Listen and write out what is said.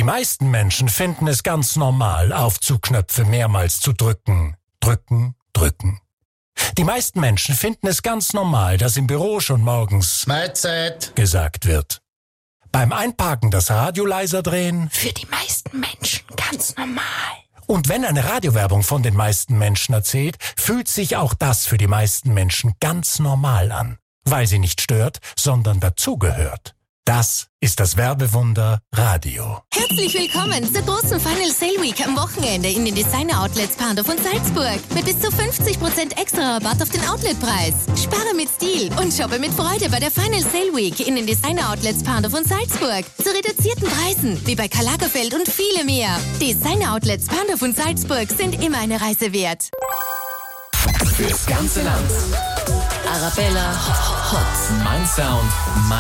Die meisten Menschen finden es ganz normal, Aufzugknöpfe mehrmals zu drücken. Drücken, drücken. Die meisten Menschen finden es ganz normal, dass im Büro schon morgens Mahlzeit gesagt wird. Beim Einparken das Radio leiser drehen. Für die meisten Menschen ganz normal. Und wenn eine Radiowerbung von den meisten Menschen erzählt, fühlt sich auch das für die meisten Menschen ganz normal an. Weil sie nicht stört, sondern dazugehört. Das ist das Werbewunder Radio. Herzlich willkommen zur großen Final Sale Week am Wochenende in den Designer-Outlets Pandorf und Salzburg. Mit bis zu 50% extra Rabatt auf den Outletpreis. Spare mit Stil und shoppe mit Freude bei der Final Sale Week in den Designer-Outlets Pandorf und Salzburg. Zu reduzierten Preisen, wie bei Karl Lagerfeld und viele mehr. Designer-Outlets Pandorf und Salzburg sind immer eine Reise wert. Fürs ganze Land. Arabella Hot. Mein Sound, mein